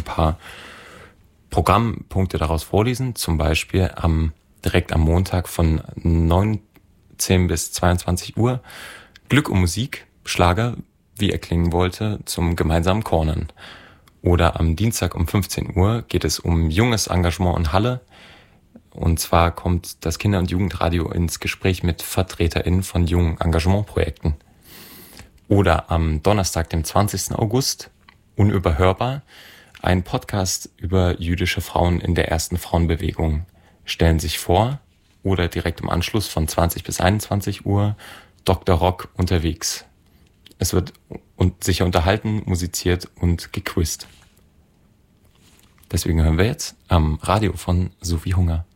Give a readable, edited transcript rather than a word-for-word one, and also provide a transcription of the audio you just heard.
paar Programmpunkte daraus vorlesen. Zum Beispiel direkt am Montag von 19 bis 22 Uhr Glück und Musik, Schlager, wie er klingen wollte, zum gemeinsamen Cornern. Oder am Dienstag um 15 Uhr geht es um junges Engagement in Halle. Und zwar kommt das Kinder- und Jugendradio ins Gespräch mit VertreterInnen von jungen Engagementprojekten. Oder am Donnerstag, dem 20. August, unüberhörbar, ein Podcast über jüdische Frauen in der ersten Frauenbewegung stellen sich vor. Oder direkt im Anschluss von 20 bis 21 Uhr Dr. Rock unterwegs. Es wird sicher unterhalten, musiziert und gequizt. Deswegen hören wir jetzt am Radio von Sophie Hunger.